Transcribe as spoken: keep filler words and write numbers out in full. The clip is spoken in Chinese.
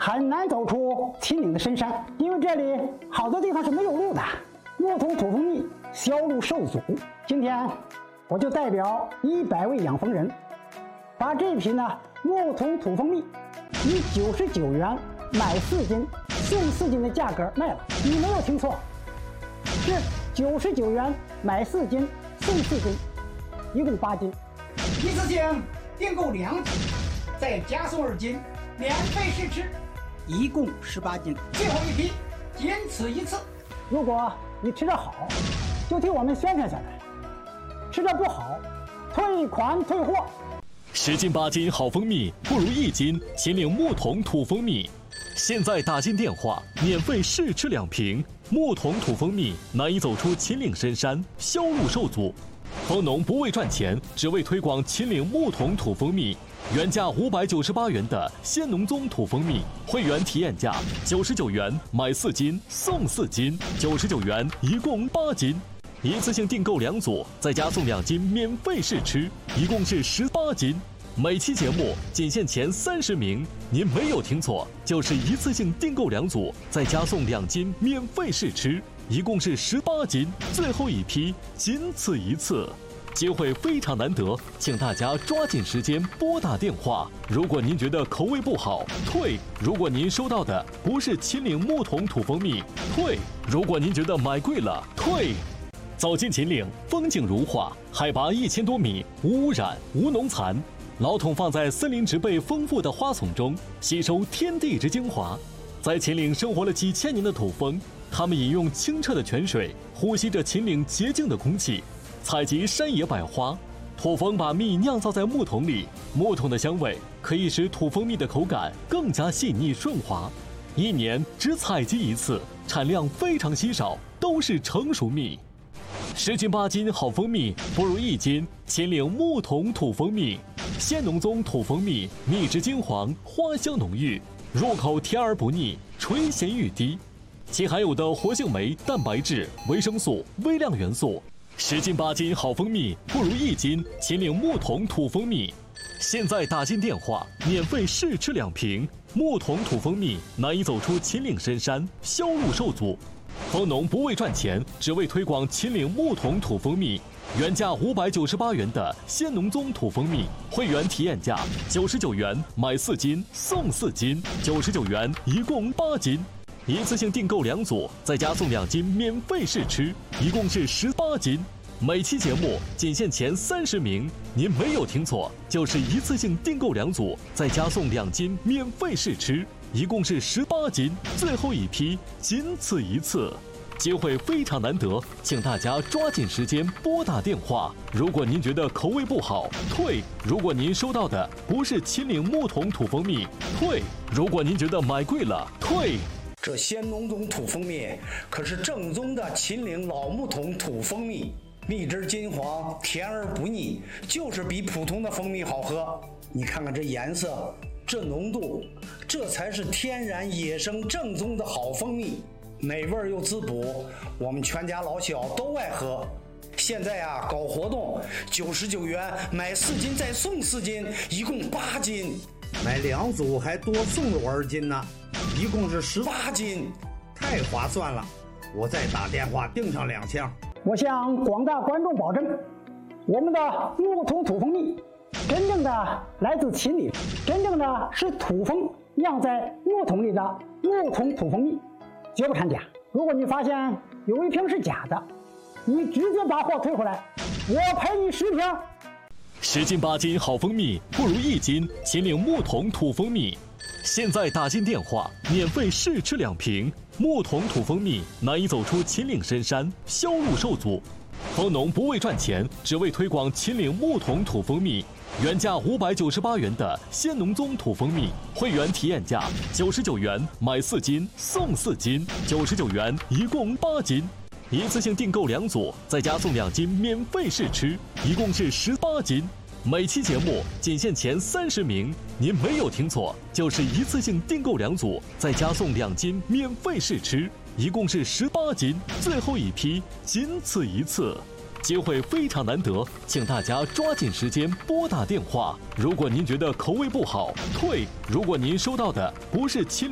很难走出秦岭的深山，因为这里好多地方是没有路的，木桶土蜂蜜销路受阻。今天我就代表一百位养蜂人，把这批呢木桶土蜂蜜以九十九元买四斤送四斤的价格卖了。你没有听错，是九十九元买四斤送四斤，一共八斤。一次性订购两斤，再加送二斤，免费试吃，一共十八斤。最后一批仅此一次。如果你吃得好，就替我们宣传下来；吃得不好，退款退货。 十斤八斤好蜂蜜不如一斤秦岭木桶土蜂蜜。现在打进电话，免费试吃两瓶。木桶土蜂蜜难以走出秦岭深山，销路受阻。蜂农不为赚钱，只为推广秦岭木桶土蜂蜜。原价五百九十八元的鲜农宗土蜂蜜，会员体验价九十九元买四斤送四斤，九十九元一共八斤。一次性订购两组，再加送两斤免费试吃，一共是十八斤。每期节目仅限前三十名，您没有听错，就是一次性订购两组，再加送两斤免费试吃，一共是十八斤。最后一批仅此一次，机会非常难得，请大家抓紧时间拨打电话。如果您觉得口味不好，退；如果您收到的不是秦岭木桶土蜂蜜，退；如果您觉得买贵了，退。走进秦岭，风景如画，海拔一千多米，无污染，无农残。老桶放在森林植被丰富的花丛中，吸收天地之精华。在秦岭生活了几千年的土蜂，它们饮用清澈的泉水，呼吸着秦岭洁净的空气，采集山野百花。土蜂把蜜酿造在木桶里，木桶的香味可以使土蜂蜜的口感更加细腻顺滑。一年只采集一次，产量非常稀少，都是成熟蜜。十斤八斤好蜂蜜不如一斤秦岭木桶土蜂蜜。鲜农宗土蜂蜜，蜜质金黄，花香浓郁，入口甜而不腻，垂涎欲滴。其含有的活性酶、蛋白质、维生素、微量元素，十斤八斤好蜂蜜不如一斤秦岭木桶土蜂蜜。现在打进电话，免费试吃两瓶。木桶土蜂蜜难以走出秦岭深山，销路受阻。蜂农不为赚钱，只为推广秦岭木桶土蜂蜜。原价五百九十八元的鲜农宗土蜂蜜，会员体验价九十九元买四斤送四斤，九十九元一共八斤。一次性订购两组，再加送两斤免费试吃，一共是十八斤。每期节目仅限前三十名，您没有听错，就是一次性订购两组，再加送两斤免费试吃，一共是十八斤。最后一批仅此一次。机会非常难得，请大家抓紧时间拨打电话。如果您觉得口味不好，退；如果您收到的不是秦岭木桶土蜂蜜，退；如果您觉得买贵了，退。 这鲜农宗土蜂蜜可是正宗的秦岭老木桶土蜂蜜，蜜汁金黄，甜而不腻，就是比普通的蜂蜜好喝。你看看这颜色，这浓度，这才是天然野生正宗的好蜂蜜。美味又滋补，我们全家老小都爱喝。现在啊，搞活动，九十九元买四斤再送四斤，一共八斤。 买两组还多送了我二斤呢，一共是十八斤， 太划算了。我再打电话订上两箱。 我向广大观众保证，我们的木桶土蜂蜜真正的来自秦岭，真正的是土蜂酿在木桶里的木桶土蜂蜜。绝不掺假。如果你发现有一瓶是假的，你直接把货退回来，我赔你十瓶。 十斤八斤好蜂蜜不如一斤秦岭木桶土蜂蜜。现在打进电话，免费试吃两瓶。木桶土蜂蜜难以走出秦岭深山，销路受阻。蜂农不为赚钱，只为推广秦岭木桶土蜂蜜。原价五百九十八元的鲜农宗土蜂蜜，会员体验价九十九元买四斤送四斤，九十九元一共八斤。一次性订购两组，再加送两斤免费试吃，一共是十八斤。每期节目仅限前三十名，您没有听错，就是一次性订购两组，再加送两斤免费试吃，一共是十八斤。最后一批仅此一次。机会非常难得，请大家抓紧时间拨打电话。如果您觉得口味不好，退；如果您收到的不是秦